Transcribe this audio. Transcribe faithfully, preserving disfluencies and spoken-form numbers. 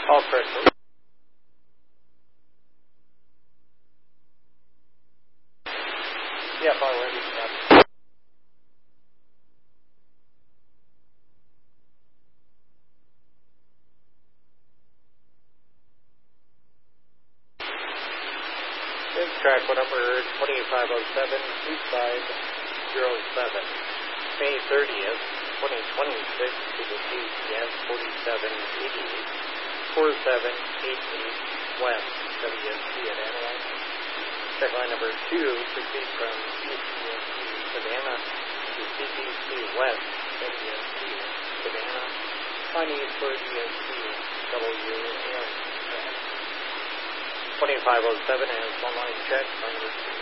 All correct, sir. Yeah, fire ready. Yeah. This track number twenty-five oh seven, two five zero seven. May thirtieth, twenty twenty-six to the G P S forty-seven eighty-eight, forty-seven eighty-eight West, W S T at Anaheim. Check line number two, proceed from U C S C Savannah to C P C West, W S T Savannah. Line east for D S C W N. twenty-five oh seven has one line check, line number two.